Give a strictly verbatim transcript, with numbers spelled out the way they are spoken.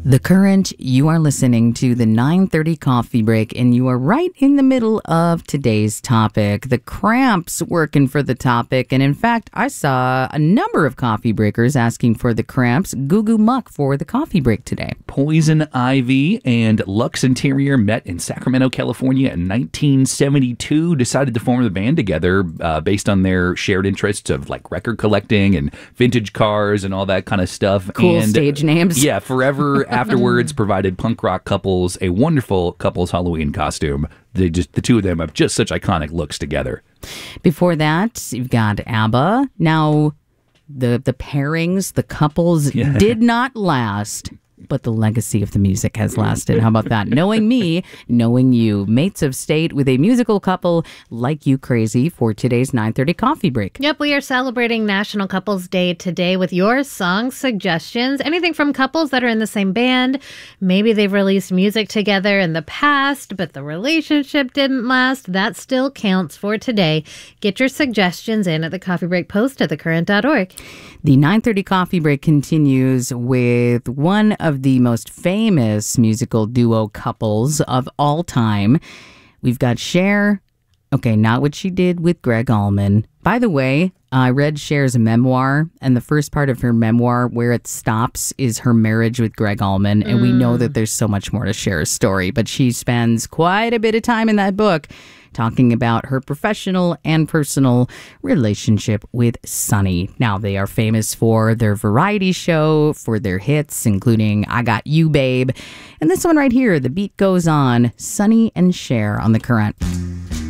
The Current, you are listening to the nine thirty Coffee Break, and you are right in the middle of today's topic. The Cramps working for the topic, and in fact, I saw a number of coffee breakers asking for the Cramps. Goo Goo Muck for the coffee break today. Poison Ivy and Lux Interior met in Sacramento, California in nineteen seventy-two, decided to form the band together uh, based on their shared interests of like record collecting and vintage cars and all that kind of stuff. Cool and, stage names. Yeah, forever afterwards provided punk rock couples a wonderful couples Halloween costume. They just the two of them have just such iconic looks together. Before that, you've got ABBA. Now, the the pairings, the couples Yeah. did not last, but the legacy of the music has lasted. How about that? Knowing me, knowing you. Mates of State with a musical couple like you crazy for today's nine thirty Coffee Break. Yep, we are celebrating National Couples Day today with your song suggestions. Anything from couples that are in the same band. Maybe they've released music together in the past, but the relationship didn't last. That still counts for today. Get your suggestions in at the Coffee Break post at the current dot org. The nine thirty Coffee Break continues with one of the most famous musical duo couples of all time. We've got Cher. Okay, not what she did with Greg Allman. By the way, I read Cher's memoir, and the first part of her memoir, where it stops, is her marriage with Greg Allman. And mm. we know that there's so much more to Cher's story, but she spends quite a bit of time in that book talking about her professional and personal relationship with Sonny. Now, they are famous for their variety show, for their hits, including I Got You, Babe. And this one right here, The Beat Goes On, Sonny and Cher on The Current.